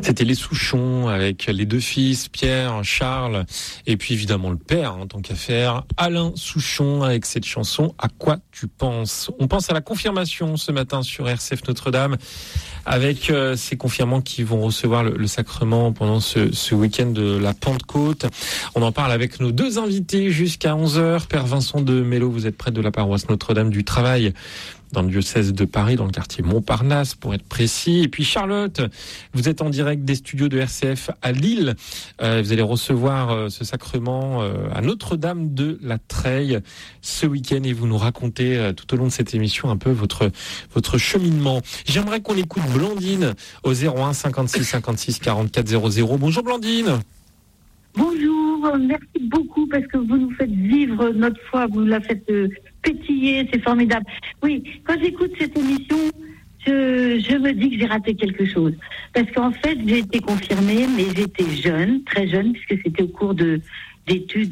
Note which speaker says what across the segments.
Speaker 1: C'était les Souchons avec les deux fils, Pierre, Charles, et puis évidemment le père, tant qu'à faire, Alain Souchon avec cette chanson « À quoi tu penses ?» On pense à la confirmation ce matin sur RCF Notre-Dame avec ces confirmants qui vont recevoir le sacrement pendant ce week-end de la Pentecôte. On en parle avec nos deux invités jusqu'à 11h. Père Vincent de Mello, vous êtes prêtre de la paroisse Notre-Dame du Travail dans le diocèse de Paris, dans le quartier Montparnasse, pour être précis. Et puis Charlotte, vous êtes en direct des studios de RCF à Lille. Vous allez recevoir ce sacrement à Notre-Dame de la Treille ce week-end et vous nous racontez tout au long de cette émission un peu votre cheminement. J'aimerais qu'on écoute Blandine au 01 56 56 44 00. Bonjour Blandine.
Speaker 2: Bonjour, merci beaucoup parce que vous nous faites vivre notre foi, vous la faites pétiller, c'est formidable. Oui, quand j'écoute cette émission, je me dis que j'ai raté quelque chose. Parce qu'en fait, j'ai été confirmée, mais j'étais jeune, très jeune, puisque c'était au cours d'études,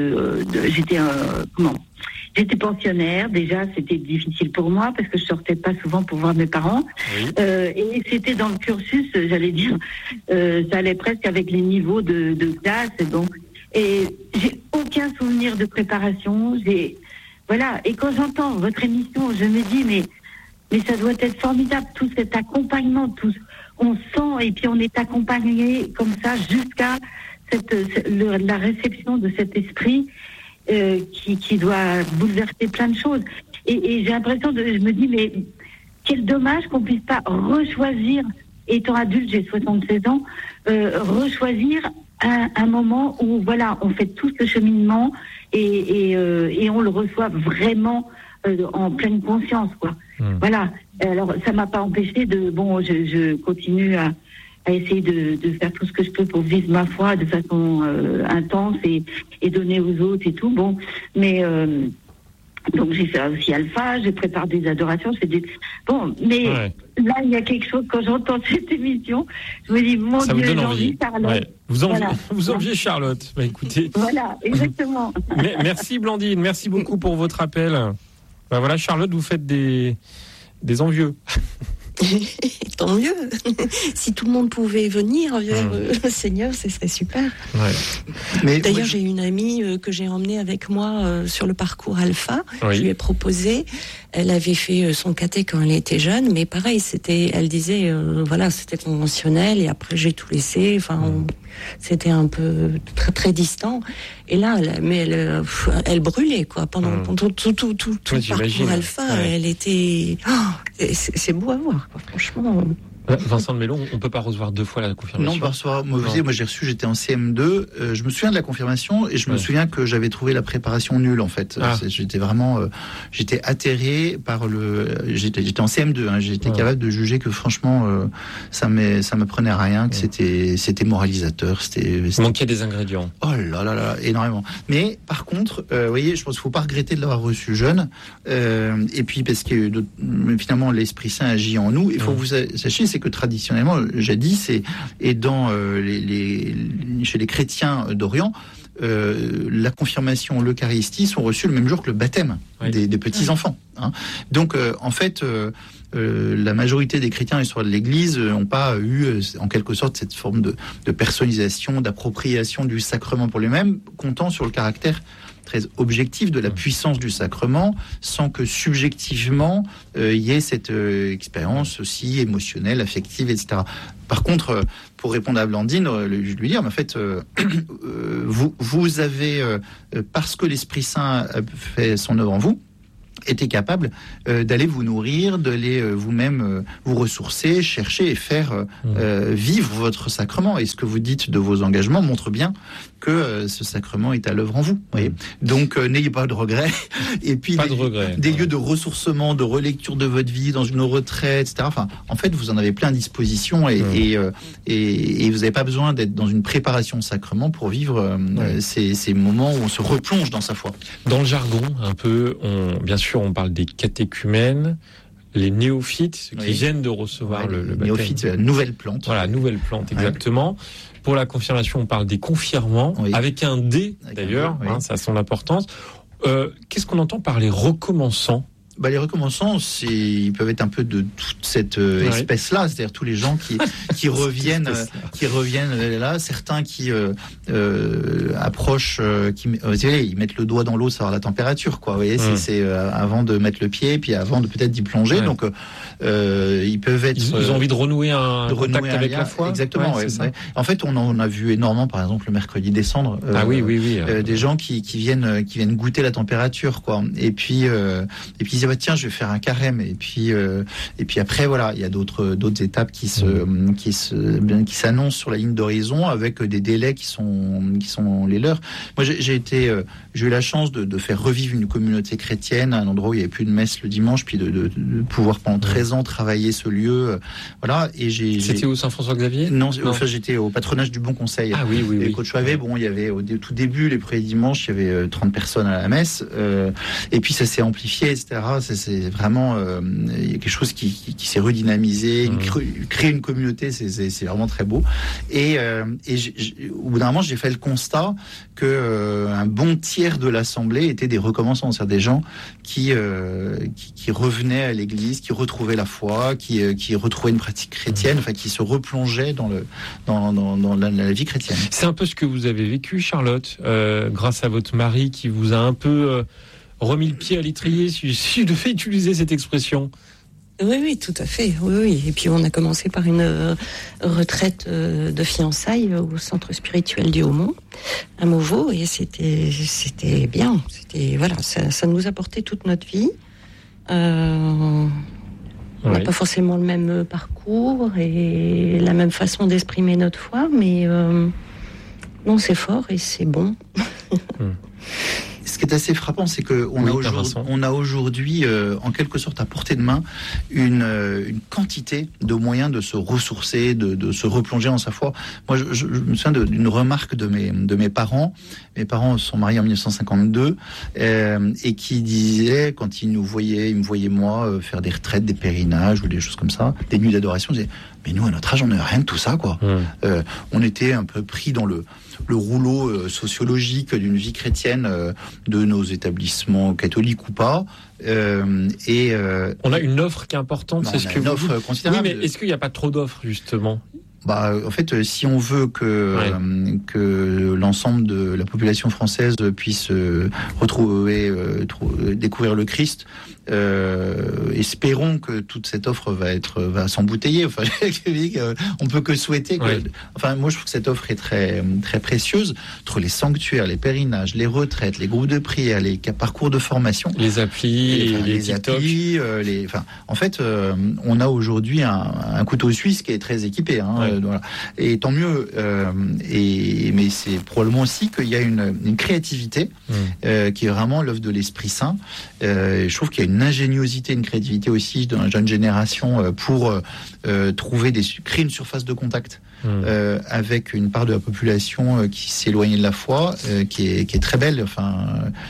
Speaker 2: j'étais pensionnaire, déjà c'était difficile pour moi parce que je sortais pas souvent pour voir mes parents. Oui. Et c'était dans le cursus, j'allais dire, ça allait presque avec les niveaux de classe. Et j'ai aucun souvenir de préparation. Voilà. Et quand j'entends votre émission, je me dis mais ça doit être formidable, tout cet accompagnement, on sent et puis on est accompagné comme ça jusqu'à la réception de cet esprit. Qui doit bouleverser plein de choses. Et j'ai l'impression je me dis, mais quel dommage qu'on puisse pas rechoisir, étant adulte, j'ai 76 ans, rechoisir un moment où, voilà, on fait tout ce cheminement et on le reçoit vraiment en pleine conscience, quoi. Voilà. Alors, ça m'a pas empêché je continue à essayer de faire tout ce que je peux pour vivre ma foi de façon intense et donner aux autres et tout. Bon, mais donc j'ai fait aussi Alpha, je prépare des adorations, mais ouais. Là il y a quelque chose, quand j'entends cette émission, je me dis mon
Speaker 1: ça
Speaker 2: Dieu,
Speaker 1: vous donne envie.
Speaker 2: Charlotte.
Speaker 1: Ouais. Vous enviez Charlotte. Bah, écoutez.
Speaker 2: Voilà, exactement.
Speaker 1: Merci Blandine, merci beaucoup pour votre appel. Bah, voilà, Charlotte, vous faites des envieux.
Speaker 3: Tant mieux. Si tout le monde pouvait venir vers le Seigneur, ce serait super. Ouais. Mais d'ailleurs, j'ai une amie que j'ai emmenée avec moi sur le parcours Alpha. Oui. Je lui ai proposé. Elle avait fait son caté quand elle était jeune, mais pareil, elle disait, c'était conventionnel et après j'ai tout laissé. C'était un peu très très distant. Et là, elle brûlait quoi pendant tout le parcours Alpha. Ouais. Elle était, c'est beau à voir, quoi, franchement.
Speaker 1: Vincent de Mello, on peut pas recevoir deux fois la confirmation.
Speaker 4: Non, par soir, moi j'étais en CM2, je me souviens de la confirmation et je me souviens que j'avais trouvé la préparation nulle en fait. J'étais vraiment, j'étais atterré par j'étais en CM2, j'étais capable de juger que franchement, ça me prenait à rien, que c'était moralisateur,
Speaker 1: Il manquait des ingrédients.
Speaker 4: Oh là là là, énormément. Mais par contre, vous voyez, je pense qu'il faut pas regretter de l'avoir reçu jeune, et puis parce que finalement l'Esprit Saint agit en nous, il faut que vous sachiez, c'est que traditionnellement, jadis, et dans chez les chrétiens d'Orient, la confirmation, l'Eucharistie sont reçues le même jour que le baptême des petits-enfants. Donc, en fait, la majorité des chrétiens histoire de l'Église n'ont pas eu, en quelque sorte, cette forme de personnalisation, d'appropriation du sacrement pour lui-même, comptant sur le caractère très objectif de la puissance du sacrement, sans que subjectivement il y ait cette expérience aussi émotionnelle, affective, etc. Par contre, pour répondre à Blandine, je lui dire, mais en fait, vous avez, parce que l'Esprit Saint a fait son œuvre en vous, été capable d'aller vous nourrir, d'aller vous-même vous ressourcer, chercher et faire vivre votre sacrement. Et ce que vous dites de vos engagements montre bien que ce sacrement est à l'œuvre en vous. Voyez. Donc n'ayez pas de regrets. Et puis des lieux de ressourcement, de relecture de votre vie, dans une retraite, etc. Enfin, en fait, vous en avez plein à disposition et vous n'avez pas besoin d'être dans une préparation de sacrement pour vivre ces moments où on se replonge dans sa foi.
Speaker 1: Dans le jargon, un peu, bien sûr, on parle des catéchumènes, les néophytes, ceux qui viennent de recevoir le baptême.
Speaker 4: Néophytes, nouvelle plante.
Speaker 1: Voilà, nouvelle plante, exactement. Pour la confirmation, on parle des confirmants, avec un D, d'ailleurs, ça a son importance. Qu'est-ce qu'on entend par les recommençants ?
Speaker 4: Les recommençants, ils peuvent être un peu de toute cette espèce-là, c'est-à-dire tous les gens qui reviennent là, certains qui approchent, ils mettent le doigt dans l'eau, savoir la température, quoi. Vous voyez, c'est avant de mettre le pied, puis avant de peut-être d'y plonger. Ouais. Donc, ils peuvent être.
Speaker 1: Ils ont envie de renouer un contact avec la foi.
Speaker 4: Exactement. Ouais. En fait, on en a vu énormément, par exemple, le mercredi descendre. Des gens qui viennent goûter la température, quoi. Et puis ils disent tiens, je vais faire un carême. Et puis après, voilà, il y a d'autres étapes qui s'annoncent sur la ligne d'horizon avec des délais qui sont les leurs. Moi, j'ai eu la chance de faire revivre une communauté chrétienne à un endroit où il n'y avait plus de messe le dimanche, puis de pouvoir pendant 13 ans travailler ce lieu. Voilà. Et
Speaker 1: C'était où, Saint-François-Xavier ?
Speaker 4: Non. Enfin, j'étais au patronage du Bon Conseil.
Speaker 1: Ah oui.
Speaker 4: Et Côte Chouavet, il y avait au tout début, les premiers dimanches, il y avait 30 personnes à la messe. Et puis ça s'est amplifié, etc. C'est vraiment il y a quelque chose qui s'est redynamisé, créer une communauté, c'est vraiment très beau. Et au bout d'un moment, j'ai fait le constat que un bon tiers de l'assemblée étaient des recommençants, c'est-à-dire des gens qui revenaient à l'église, qui retrouvaient la foi, qui retrouvaient une pratique chrétienne, enfin qui se replongeaient dans la vie chrétienne.
Speaker 1: C'est un peu ce que vous avez vécu, Charlotte, grâce à votre mari qui vous a un peu remis le pied à l'étrier, si je devais utiliser cette expression.
Speaker 3: Oui, tout à fait. Oui. Et puis on a commencé par une retraite de fiançailles au centre spirituel du Haut-Mont, à Mauveau, et c'était bien. Ça nous a porté toute notre vie. On n'a pas forcément le même parcours et la même façon d'exprimer notre foi, mais non, c'est fort et c'est bon.
Speaker 4: Ce qui est assez frappant, c'est qu'on a aujourd'hui, en quelque sorte, à portée de main, une quantité de moyens de se ressourcer, de se replonger dans sa foi. Moi, je me souviens d'une remarque de mes parents. Mes parents sont mariés en 1952 et qui disaient, quand ils me voyaient moi faire des retraites, des pèlerinages ou des choses comme ça, des nuits d'adoration, ils disaient mais nous, à notre âge, on n'avait rien de tout ça, quoi. On était un peu pris dans le rouleau sociologique d'une vie chrétienne de nos établissements catholiques ou pas. On
Speaker 1: a une offre qui est importante, c'est ce que
Speaker 4: une offre considérable.
Speaker 1: Oui, mais est-ce qu'il n'y a pas trop d'offres, justement ?
Speaker 4: En fait, si on veut que l'ensemble de la population française puisse découvrir le Christ, espérons que toute cette offre va s'embouteiller. Enfin, on peut que souhaiter. Moi, je trouve que cette offre est très très précieuse entre les sanctuaires, les pèlerinages, les retraites, les groupes de prière, les parcours de formation,
Speaker 1: les applis, les
Speaker 4: applis, en fait, on a aujourd'hui un couteau suisse qui est très équipé. Voilà. Et tant mieux. Mais c'est probablement aussi qu'il y a une créativité qui est vraiment l'œuvre de l'Esprit Saint. Je trouve qu'il y a une ingéniosité, une créativité aussi dans la jeune génération pour créer une surface de contact avec une part de la population qui s'est éloignée de la foi, qui est très belle. Enfin,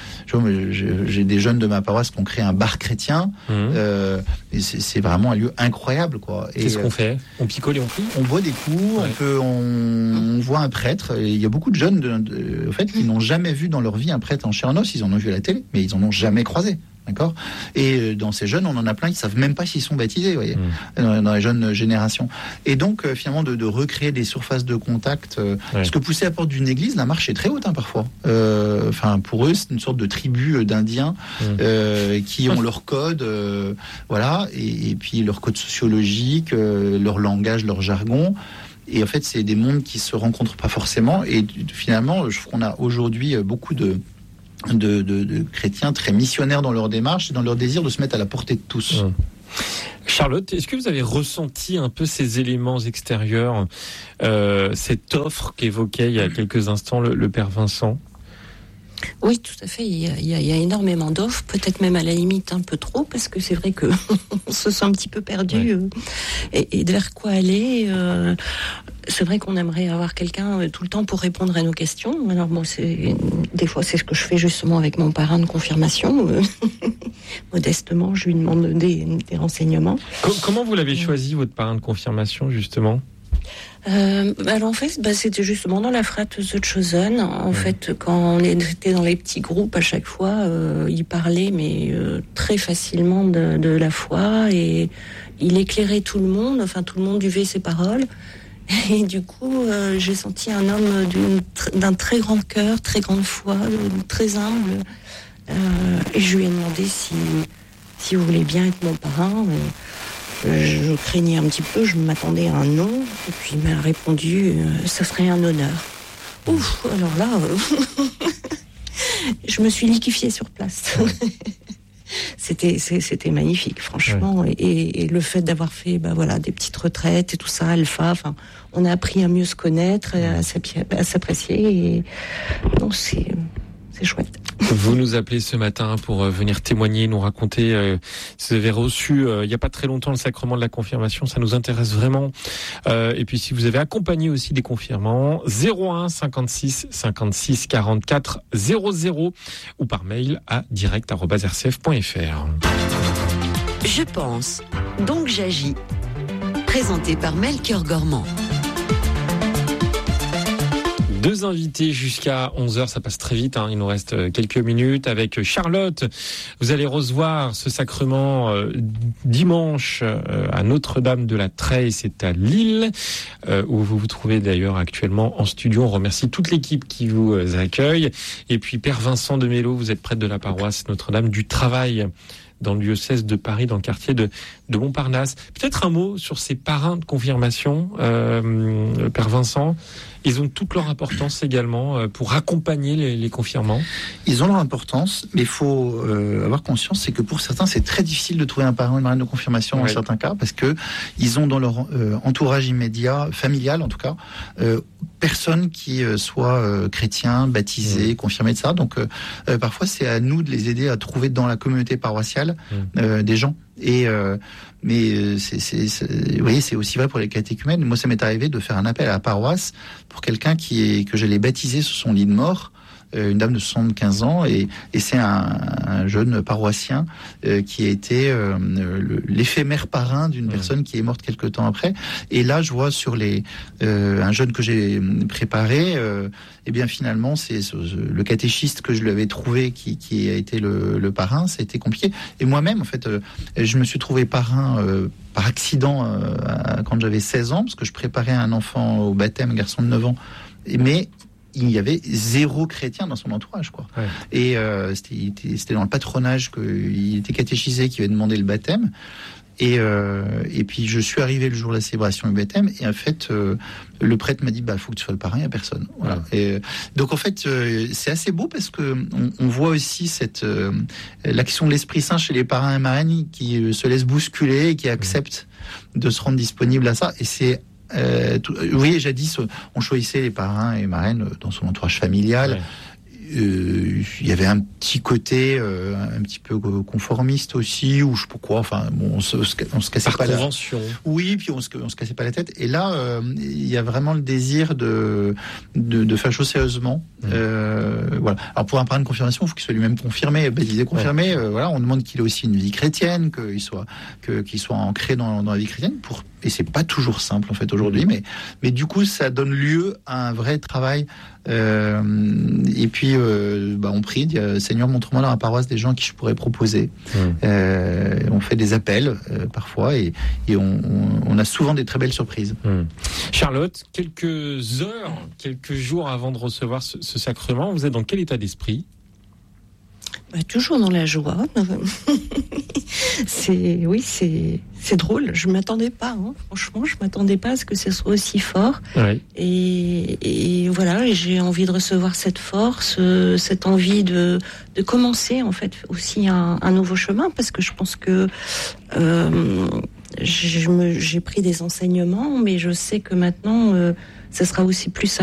Speaker 4: j'ai des jeunes de ma paroisse qui ont créé un bar chrétien. Et c'est vraiment un lieu incroyable, quoi.
Speaker 1: Qu'est-ce qu'on fait ? On picole et on prie ?
Speaker 4: On boit des coups, on voit un prêtre. Et il y a beaucoup de jeunes qui n'ont jamais vu dans leur vie un prêtre en chair et en os. Ils en ont vu à la télé, mais ils en ont jamais croisé. D'accord ? Et dans ces jeunes, on en a plein qui savent même pas s'ils sont baptisés, vous voyez, dans les jeunes générations. Et donc, finalement, de recréer des surfaces de contact. Parce que pousser à la porte d'une église, la marche est très haute, parfois. Pour eux, c'est une sorte de tribu d'Indiens qui ont leur code, voilà, et puis leur code sociologique, leur langage, leur jargon. Et en fait, c'est des mondes qui se rencontrent pas forcément. Et finalement, je trouve qu'on a aujourd'hui beaucoup de chrétiens très missionnaires dans leur démarche et dans leur désir de se mettre à la portée de tous.
Speaker 1: Charlotte, est-ce que vous avez ressenti un peu ces éléments extérieurs, cette offre qu'évoquait il y a quelques instants le Père Vincent ?
Speaker 3: Oui, tout à fait. Il y a énormément d'offres, peut-être même à la limite un peu trop, parce que c'est vrai que on se sent un petit peu perdu et vers quoi aller. C'est vrai qu'on aimerait avoir quelqu'un tout le temps pour répondre à nos questions. Alors moi, des fois, c'est ce que je fais justement avec mon parrain de confirmation. Modestement, je lui demande des renseignements.
Speaker 1: Comment vous l'avez choisi, votre parrain de confirmation, justement ?
Speaker 3: Alors en fait, c'était justement dans la frate The Chosen. En fait, quand on était dans les petits groupes, à chaque fois, il parlait, mais très facilement de la foi, et il éclairait tout le monde. Enfin, tout le monde buvait ses paroles. Et du coup, j'ai senti un homme d'un très grand cœur, très grande foi, très humble. Et je lui ai demandé si vous voulez bien être mon parrain. Je craignais un petit peu, je m'attendais à un non, et puis il m'a répondu ça serait un honneur. Ouf, alors là, je me suis liquéfiée sur place. C'était magnifique, franchement, ouais. et le fait d'avoir fait des petites retraites et tout ça, Alpha, on a appris à mieux se connaître, à s'apprécier, et non, c'est chouette.
Speaker 1: Vous nous appelez ce matin pour venir témoigner, nous raconter si vous avez reçu il n'y a pas très longtemps le sacrement de la confirmation, ça nous intéresse vraiment. Et puis si vous avez accompagné aussi des confirmants, 01 56 56 44 00 ou par mail à direct@rcf.fr.
Speaker 5: Je pense, donc j'agis. Présenté par Melchior Gormand.
Speaker 1: 2 invités jusqu'à 11h, ça passe très vite, il nous reste quelques minutes. Avec Charlotte, vous allez recevoir ce sacrement dimanche à Notre-Dame de la Treille, c'est à Lille, où vous vous trouvez d'ailleurs actuellement en studio. On remercie toute l'équipe qui vous accueille. Et puis Père Vincent de Mello, vous êtes prêtre de la paroisse Notre-Dame du Travail, dans le diocèse de Paris, dans le quartier de Montparnasse. Peut-être un mot sur ces parrains de confirmation, Père Vincent. Ils ont toute leur importance également pour accompagner les confirmants.
Speaker 4: Ils ont leur importance, mais il faut avoir conscience, c'est que pour certains, c'est très difficile de trouver un parrain ou une marraine de confirmation dans certains cas, parce que ils ont dans leur entourage immédiat, familial en tout cas, personne qui soit chrétien, baptisé, confirmé de ça. Donc parfois, c'est à nous de les aider à trouver dans la communauté paroissiale des gens. Et mais vous voyez, c'est aussi vrai pour les catéchumènes. Moi, ça m'est arrivé de faire un appel à la paroisse pour quelqu'un que j'allais baptiser sur son lit de mort, une dame de 75 ans, et c'est un jeune paroissien qui a été l'éphémère parrain d'une personne qui est morte quelque temps après. Et là, je vois sur un jeune que j'ai préparé, et bien finalement, c'est le catéchiste que je lui avais trouvé qui a été le parrain. Ça a été compliqué. Et moi-même, en fait, je me suis trouvé parrain par accident quand j'avais 16 ans, parce que je préparais un enfant au baptême, un garçon de 9 ans. Mais il y avait 0 chrétien dans son entourage, quoi. Ouais. Et c'était dans le patronage qu'il était catéchisé, qui avait demandé le baptême. Et puis je suis arrivé le jour de la célébration du baptême, et en fait le prêtre m'a dit faut que tu sois le parrain, il n'y a personne. Voilà. Ouais. Et donc en fait c'est assez beau, parce que on voit aussi l'action de l'Esprit Saint chez les parrains et marraines qui se laissent bousculer et qui acceptent de se rendre disponibles à ça. Et c'est vous voyez, jadis, on choisissait les parrains et marraines dans son entourage familial. Ouais. Il y avait un petit côté un petit peu conformiste aussi, ou je sais pas quoi. Enfin, bon, on se cassait
Speaker 1: par
Speaker 4: pas
Speaker 1: convention.
Speaker 4: Oui, puis on se cassait pas la tête. Et là, il y a vraiment le désir de faire chose sérieusement. Voilà. Alors pour un parrain de confirmation, il faut qu'il soit lui-même confirmé, baptisé, confirmé. Voilà, on demande qu'il ait aussi une vie chrétienne, qu'il soit ancré dans la vie chrétienne. Et c'est pas toujours simple en fait aujourd'hui, mais du coup ça donne lieu à un vrai travail. Et puis on prie, dit, Seigneur, montre-moi dans la paroisse des gens qui je pourrais proposer. On fait des appels parfois, et on a souvent des très belles surprises.
Speaker 1: Charlotte, quelques jours avant de recevoir ce sacrement, vous êtes dans quel état d'esprit ?
Speaker 3: Toujours dans la joie. C'est drôle. Je m'attendais pas. Franchement, je m'attendais pas à ce que ce soit aussi fort. Ouais. Et voilà. Et j'ai envie de recevoir cette force, cette envie de commencer en fait aussi un nouveau chemin, parce que je pense que j'ai pris des enseignements, mais je sais que maintenant, ça sera aussi plus